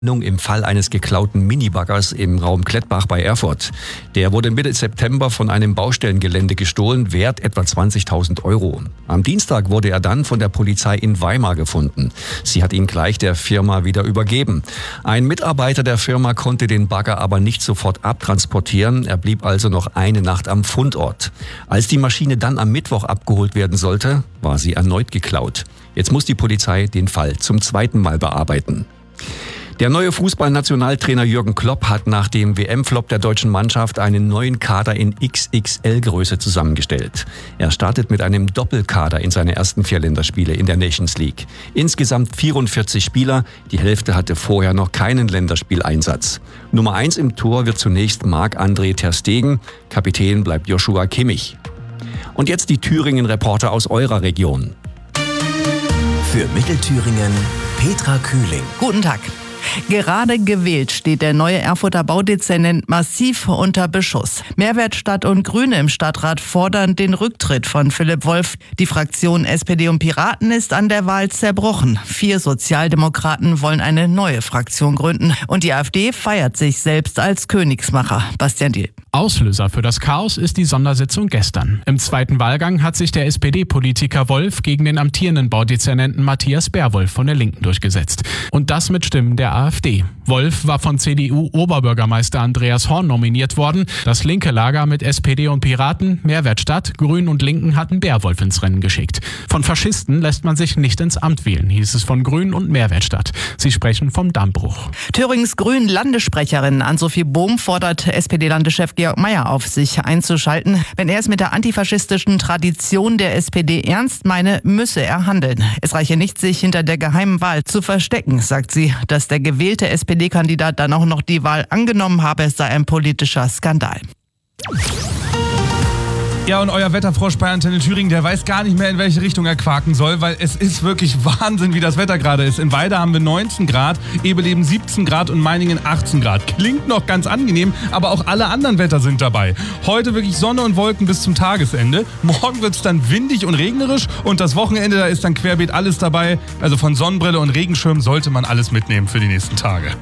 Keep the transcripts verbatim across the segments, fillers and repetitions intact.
Im Fall eines geklauten Minibaggers im Raum Klettbach bei Erfurt. Der wurde Mitte September von einem Baustellengelände gestohlen, wert etwa zwanzigtausend Euro. Am Dienstag wurde er dann von der Polizei in Weimar gefunden. Sie hat ihn gleich der Firma wieder übergeben. Ein Mitarbeiter der Firma konnte den Bagger aber nicht sofort abtransportieren. Er blieb also noch eine Nacht am Fundort. Als die Maschine dann am Mittwoch abgeholt werden sollte, war sie erneut geklaut. Jetzt muss die Polizei den Fall zum zweiten Mal bearbeiten. Der neue Fußballnationaltrainer Jürgen Klopp hat nach dem W M-Flop der deutschen Mannschaft einen neuen Kader in X X L-Größe zusammengestellt. Er startet mit einem Doppelkader in seine ersten vier Länderspiele in der Nations League. Insgesamt vierundvierzig Spieler, die Hälfte hatte vorher noch keinen Länderspieleinsatz. Nummer eins im Tor wird zunächst Marc-André ter Stegen, Kapitän bleibt Joshua Kimmich. Und jetzt die Thüringen-Reporter aus eurer Region. Für Mittelthüringen Petra Kühling. Guten Tag. Gerade gewählt steht der neue Erfurter Baudezernent massiv unter Beschuss. Mehrwertstadt und Grüne im Stadtrat fordern den Rücktritt von Philipp Wolf. Die Fraktion S P D und Piraten ist an der Wahl zerbrochen. Vier Sozialdemokraten wollen eine neue Fraktion gründen. Und die AfD feiert sich selbst als Königsmacher. Bastian Diel. Auslöser für das Chaos ist die Sondersitzung gestern. Im zweiten Wahlgang hat sich der S P D-Politiker Wolf gegen den amtierenden Baudezernenten Matthias Bärwolf von der Linken durchgesetzt. Und das mit Stimmen der AfD. Wolf war von C D U-Oberbürgermeister Andreas Horn nominiert worden. Das linke Lager mit S P D und Piraten, Mehrwertstadt, Grünen und Linken hatten Bärwolf ins Rennen geschickt. Von Faschisten lässt man sich nicht ins Amt wählen, hieß es von Grünen und Mehrwertstadt. Sie sprechen vom Dammbruch. Thürings Grünen Landessprecherin Ann-Sophie Bohm fordert S P D-Landeschef Georg Mayer auf, sich einzuschalten. Wenn er es mit der antifaschistischen Tradition der S P D ernst meine, müsse er handeln. Es reiche nicht, sich hinter der geheimen Wahl zu verstecken, sagt sie. Dass der gewählte S P D-Kandidat dann auch noch die Wahl angenommen habe, sei ein politischer Skandal. Ja, und euer Wetterfrosch bei Antenne Thüringen, der weiß gar nicht mehr, in welche Richtung er quaken soll, weil es ist wirklich Wahnsinn, wie das Wetter gerade ist. In Weida haben wir neunzehn Grad, Ebeleben siebzehn Grad und Meiningen achtzehn Grad. Klingt noch ganz angenehm, aber auch alle anderen Wetter sind dabei. Heute wirklich Sonne und Wolken bis zum Tagesende. Morgen wird es dann windig und regnerisch und das Wochenende, da ist dann querbeet alles dabei. Also von Sonnenbrille und Regenschirm sollte man alles mitnehmen für die nächsten Tage.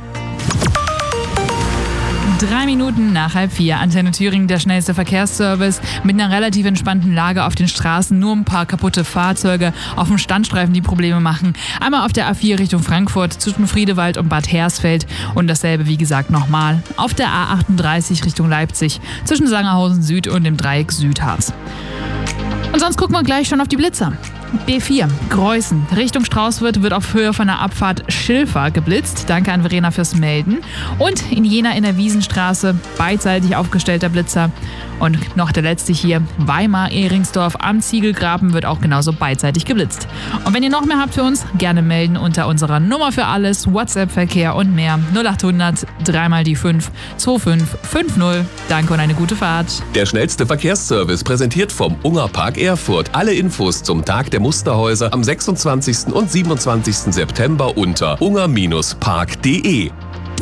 Drei Minuten nach halb vier. Antenne Thüringen, der schnellste Verkehrsservice mit einer relativ entspannten Lage auf den Straßen. Nur ein paar kaputte Fahrzeuge auf dem Standstreifen, die Probleme machen. Einmal auf der A vier Richtung Frankfurt zwischen Friedewald und Bad Hersfeld. Und dasselbe, wie gesagt, nochmal auf der A achtunddreißig Richtung Leipzig zwischen Sangerhausen Süd und dem Dreieck Südharz. Und sonst gucken wir gleich schon auf die Blitzer. B vier, Greußen, Richtung Straußwirt wird auf Höhe von der Abfahrt Schilfer geblitzt. Danke an Verena fürs Melden. Und in Jena in der Wiesenstraße, beidseitig aufgestellter Blitzer. Und noch der letzte hier, Weimar-Ehringsdorf am Ziegelgraben wird auch genauso beidseitig geblitzt. Und wenn ihr noch mehr habt für uns, gerne melden unter unserer Nummer für alles, WhatsApp-Verkehr und mehr null achthundert drei mal die fünf zwei fünf fünf null. Danke und eine gute Fahrt. Der schnellste Verkehrsservice präsentiert vom Ungerpark Erfurt. Alle Infos zum Tag der Musterhäuser am sechsundzwanzigsten und siebenundzwanzigsten September unter unger Bindestrich park punkt de.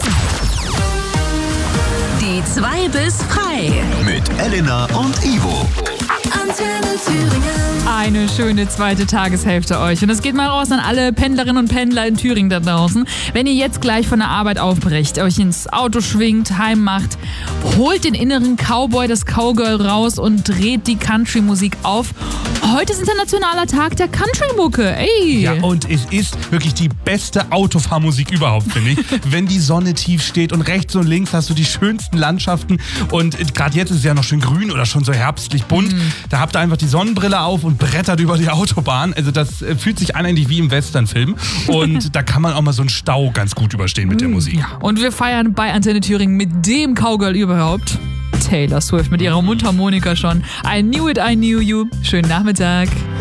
Die zwei bis frei. Mit Elena und Ivo. Antenne Thüringen. Eine schöne zweite Tageshälfte euch. Und es geht mal raus an alle Pendlerinnen und Pendler in Thüringen da draußen. Wenn ihr jetzt gleich von der Arbeit aufbrecht, euch ins Auto schwingt, heim macht, holt den inneren Cowboy, das Cowgirl raus und dreht die Country-Musik auf. Heute ist internationaler Tag der Country-Mucke. Ey! Ja, und es ist wirklich die beste Autofahrmusik überhaupt, finde ich. Wenn die Sonne tief steht und rechts und links hast du die schönsten Landschaften und gerade jetzt ist es ja noch schön grün oder schon so herbstlich bunt. Mm. Da habt ihr einfach die Sonnenbrille auf und brettert über die Autobahn. Also das fühlt sich an eigentlich wie im Westernfilm. Und da kann man auch mal so einen Stau ganz gut überstehen mit der Musik. Ja. Und wir feiern bei Antenne Thüringen mit dem Cowgirl überhaupt. Taylor Swift mit ihrer Mundharmonika schon. I knew it, I knew you. Schönen Nachmittag.